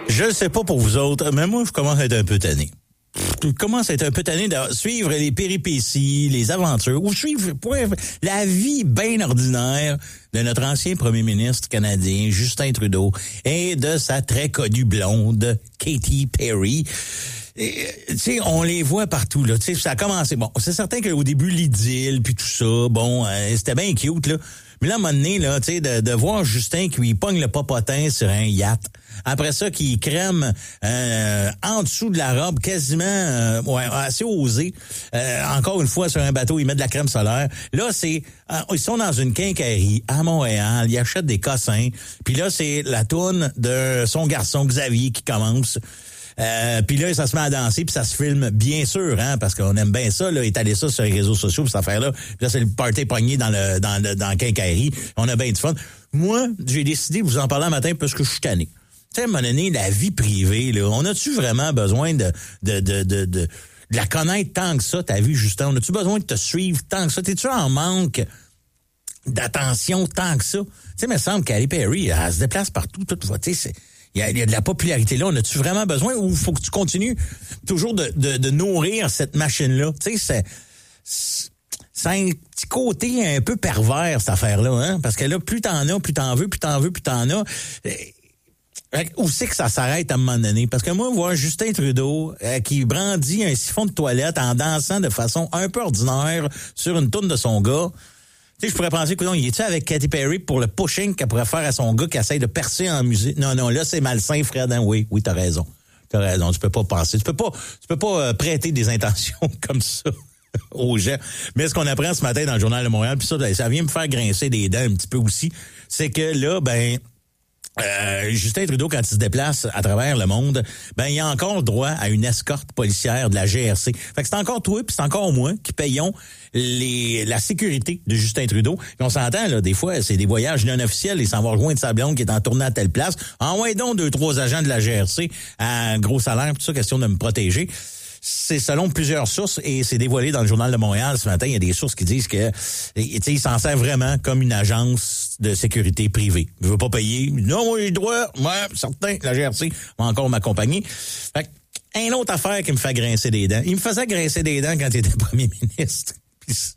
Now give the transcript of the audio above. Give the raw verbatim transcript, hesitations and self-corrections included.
Je sais pas pour vous autres, mais moi, je commence à être un peu tanné. Je commence à être un peu tanné de suivre les péripéties, les aventures, ou suivre pour la vie bien ordinaire de notre ancien premier ministre canadien, Justin Trudeau, et de sa très connue blonde, Katy Perry. Tu sais, on les voit partout, là. Tu sais, ça a commencé. Bon, c'est certain qu'au début, l'idylle, puis tout ça, bon, euh, c'était bien cute, là. Mais là, à un moment donné, là, tu sais, de, de voir Justin qui lui pogne le popotin sur un yacht. Après ça, qui crème euh, en dessous de la robe, quasiment euh, ouais, assez osé. Euh, encore une fois, sur un bateau, ils mettent de la crème solaire. Là, c'est euh, ils sont dans une quincaillerie à Montréal, ils achètent des cossins. Puis là, c'est la toune de son garçon Xavier qui commence. Euh, puis là, ça se met à danser, puis ça se filme, bien sûr, hein, parce qu'on aime bien ça, là, étaler ça sur les réseaux sociaux, cette affaire-là. Puis là, c'est le party pogné dans le dans le dans la quincaillerie. On a bien du fun. Moi, j'ai décidé de vous en parler un matin parce que je suis tanné. Tu sais, à un moment donné, la vie privée, là, on a-tu vraiment besoin de de de de, de, de la connaître tant que ça, ta vie, Justin? On a-tu besoin de te suivre tant que ça? T'es-tu en manque d'attention tant que ça? Tu sais, il me semble qu'Katy Perry, elle se déplace partout, toute fois, tu sais, c'est... Il y, a, il y a de la popularité là. On a-tu vraiment besoin ou faut que tu continues toujours de, de, de nourrir cette machine-là? Tu sais, c'est, c'est un petit côté un peu pervers, cette affaire-là, hein? Parce que là, plus t'en as, plus t'en veux, plus t'en veux, plus t'en as. Où c'est que ça s'arrête à un moment donné? Parce que moi, voir Justin Trudeau euh, qui brandit un siphon de toilette en dansant de façon un peu ordinaire sur une toune de son gars... Tu sais, je pourrais penser, écoute, il est-tu avec Katy Perry pour le pushing qu'elle pourrait faire à son gars qui essaie de percer en musique? Non, non, là, c'est malsain, Fred. Hein? Oui, oui, t'as raison. T'as raison. Tu peux pas penser. Tu peux pas, tu peux pas euh, prêter des intentions comme ça aux gens. Mais ce qu'on apprend ce matin dans le Journal de Montréal, puis ça, ça vient me faire grincer des dents un petit peu aussi, c'est que là, ben... Euh, Justin Trudeau, quand il se déplace à travers le monde, ben il a encore droit à une escorte policière de la G R C. Fait que c'est encore toi puis c'est encore moi qui payons les la sécurité de Justin Trudeau. Puis on s'entend là, des fois c'est des voyages non officiels, il s'en va rejoindre sa blonde qui est en tournée à telle place. Envoyez donc deux trois agents de la G R C à gros salaire, tout ça, question de me protéger. C'est selon plusieurs sources et c'est dévoilé dans le Journal de Montréal ce matin. Il y a des sources qui disent que, tu sais, il s'en sert vraiment comme une agence de sécurité privée. Il veut pas payer. Non, moi, j'ai le droit. Ouais, certain. La G R C va encore m'accompagner. Fait que, une autre affaire qui me fait grincer des dents. Il me faisait grincer des dents quand il était premier ministre.